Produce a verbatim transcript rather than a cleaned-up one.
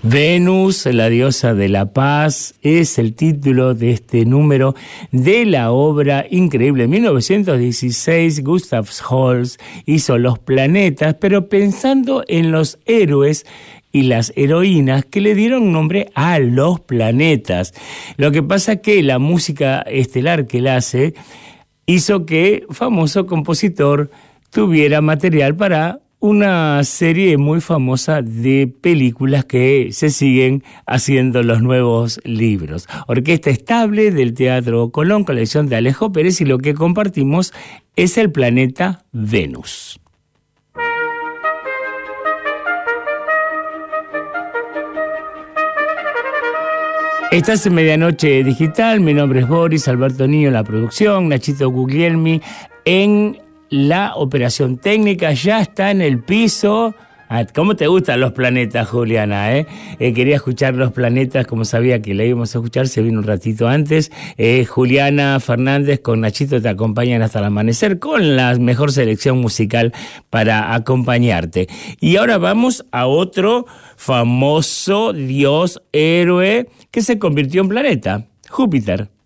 Venus, la diosa de la paz, es el título de este número de la obra increíble. En mil novecientos dieciséis, Gustav Holst hizo Los planetas, pero pensando en los héroes y las heroínas que le dieron nombre a los planetas. Lo que pasa es que la música estelar que él hace hizo que famoso compositor tuviera material para una serie muy famosa de películas que se siguen haciendo los nuevos libros. Orquesta Estable del Teatro Colón, colección de Alejo Pérez, y lo que compartimos es el planeta Venus. Estás en Medianoche Digital, mi nombre es Boris, Alberto Niño en la producción, Nachito Guglielmi en la operación técnica, ya está en el piso. ¿Cómo te gustan los planetas, Juliana? Eh? Eh, quería escuchar los planetas, como sabía que la íbamos a escuchar, se vino un ratito antes. Eh, Juliana Fernández con Nachito te acompañan hasta el amanecer con la mejor selección musical para acompañarte. Y ahora vamos a otro famoso dios héroe que se convirtió en planeta, Júpiter.